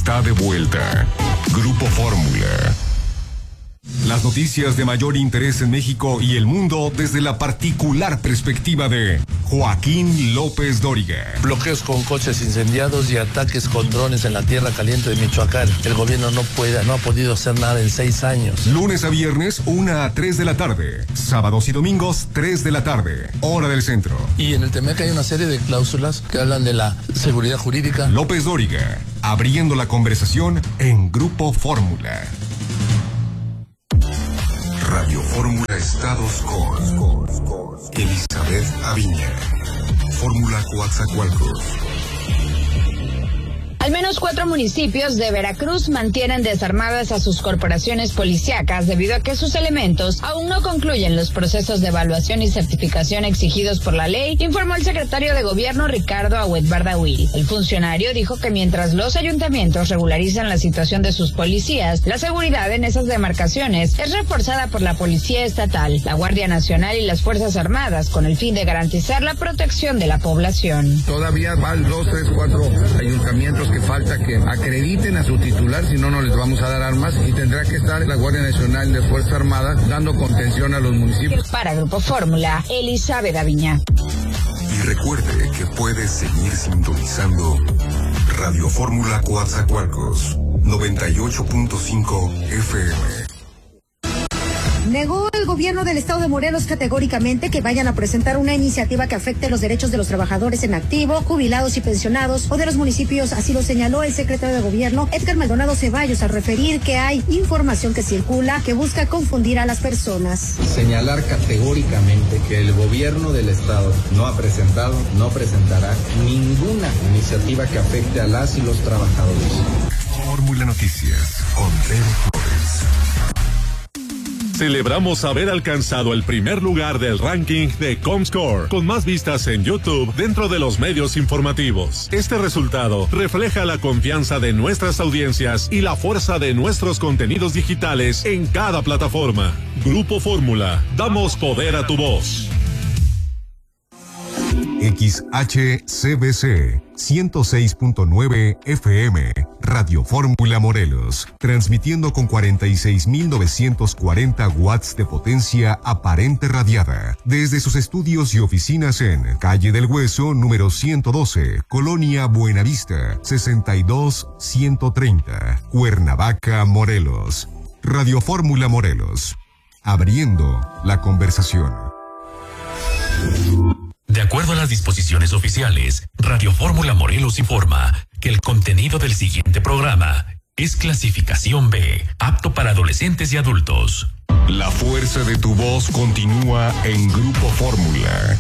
está de vuelta. Grupo Fórmula. Las noticias de mayor interés en México y el mundo desde la particular perspectiva de Joaquín López Dóriga. Bloqueos con coches incendiados y ataques con drones en la tierra caliente de Michoacán. El gobierno no ha podido hacer nada en 6 años. Lunes a viernes, 1 a 3 de la tarde. Sábados y domingos, 3 de la tarde. Hora del centro. Y en el Temec hay una serie de cláusulas que hablan de la seguridad jurídica. López Dóriga, abriendo la conversación en Grupo Fórmula. Radio Fórmula Estados con Elizabeth Aviña. Fórmula Coatzacoalcos. Al menos 4 municipios de Veracruz mantienen desarmadas a sus corporaciones policíacas debido a que sus elementos aún no concluyen los procesos de evaluación y certificación exigidos por la ley, informó el secretario de Gobierno Ricardo Agüed Bardawil. El funcionario dijo que mientras los ayuntamientos regularizan la situación de sus policías, la seguridad en esas demarcaciones es reforzada por la Policía Estatal, la Guardia Nacional y las Fuerzas Armadas con el fin de garantizar la protección de la población. Todavía van 2, 3, 4 ayuntamientos que falta que acrediten a su titular, si no, no les vamos a dar armas y tendrá que estar la Guardia Nacional de Fuerza Armada dando contención a los municipios. Para Grupo Fórmula, Elizabeth Aviña. Y recuerde que puede seguir sintonizando Radio Fórmula Coatzacoalcos 98.5 FM. Negó el gobierno del estado de Morelos categóricamente que vayan a presentar una iniciativa que afecte los derechos de los trabajadores en activo, jubilados y pensionados o de los municipios, así lo señaló el secretario de Gobierno, Edgar Maldonado Ceballos, al referir que hay información que circula que busca confundir a las personas. Señalar categóricamente que el gobierno del estado no ha presentado, no presentará ninguna iniciativa que afecte a las y los trabajadores. Fórmula Noticias con Pedro Flores. Celebramos haber alcanzado el primer lugar del ranking de Comscore, con más vistas en YouTube dentro de los medios informativos. Este resultado refleja la confianza de nuestras audiencias y la fuerza de nuestros contenidos digitales en cada plataforma. Grupo Fórmula, damos poder a tu voz. XHCBC 106.9 FM, Radio Fórmula Morelos, transmitiendo con 46.940 watts de potencia aparente radiada, desde sus estudios y oficinas en Calle del Hueso, número 112, Colonia Buenavista, 62130, Cuernavaca, Morelos. Radio Fórmula Morelos, abriendo la conversación. De acuerdo a las disposiciones oficiales, Radio Fórmula Morelos informa que el contenido del siguiente programa es clasificación B, apto para adolescentes y adultos. La fuerza de tu voz continúa en Grupo Fórmula.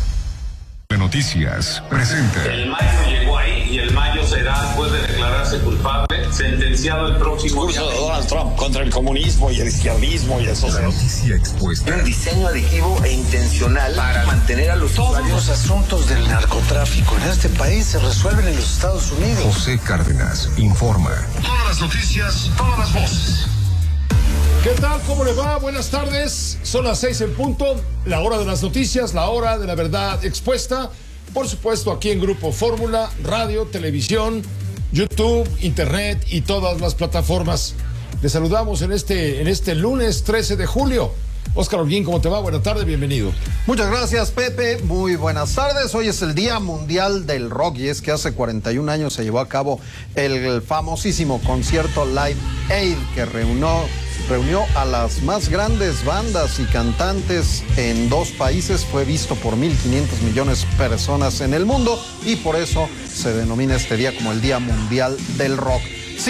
Noticias presenta. El mayo llegó ahí y el mayo será, puede declararse culpable, sentenciado el próximo discurso de Donald Trump contra el comunismo y el izquierdismo y el socialismo. La noticia expuesta. Un diseño aditivo e intencional para mantener a los todos los asuntos del narcotráfico en este país se resuelven en los Estados Unidos. José Cárdenas informa. Todas las noticias, todas las voces. ¿Qué tal? ¿Cómo le va? Buenas tardes. Son las 6 en punto. La hora de las noticias, la hora de la verdad expuesta. Por supuesto, aquí en Grupo Fórmula, radio, televisión, YouTube, internet y todas las plataformas. Les saludamos en este lunes 13 de julio. Óscar Holguín, ¿cómo te va? Buenas tardes, bienvenido. Muchas gracias, Pepe. Muy buenas tardes. Hoy es el Día Mundial del Rock y es que hace 41 años se llevó a cabo el famosísimo concierto Live Aid que reunió a las más grandes bandas y cantantes en 2 países. Fue visto por 1.500 millones de personas en el mundo y por eso se denomina este día como el Día Mundial del Rock.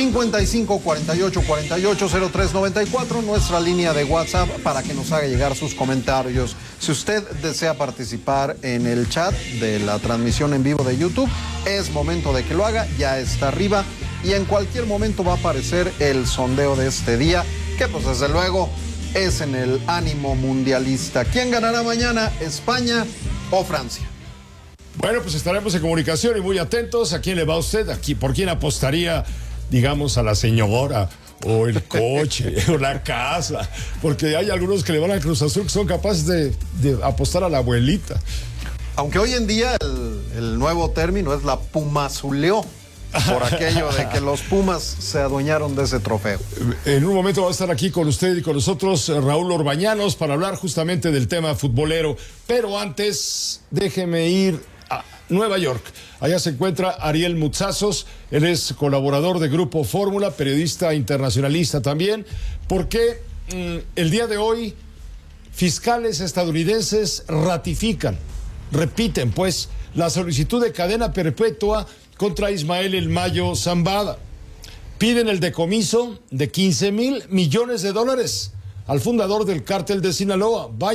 55 48 48 03 94, nuestra línea de WhatsApp para que nos haga llegar sus comentarios. Si usted desea participar en el chat de la transmisión en vivo de YouTube, es momento de que lo haga, ya está arriba y en cualquier momento va a aparecer el sondeo de este día, que pues desde luego es en el ánimo mundialista. ¿Quién ganará mañana, España o Francia? Bueno, pues estaremos en comunicación y muy atentos. ¿A quién le va usted? Aquí, ¿por quién apostaría? Digamos, a la señora, o el coche, o la casa, porque hay algunos que le van al Cruz Azul que son capaces de apostar a la abuelita. Aunque hoy en día el nuevo término es la pumazuleó, por aquello de que los Pumas se adueñaron de ese trofeo. En un momento va a estar aquí con usted y con nosotros Raúl Orbañanos para hablar justamente del tema futbolero. Pero antes, déjeme ir a Nueva York. Allá se encuentra Ariel Mutsazos. Él es colaborador de Grupo Fórmula, periodista internacionalista también, porque el día de hoy fiscales estadounidenses repiten pues la solicitud de cadena perpetua contra Ismael El Mayo Zambada. Piden el decomiso de $15,000 millones al fundador del cártel de Sinaloa. Vaya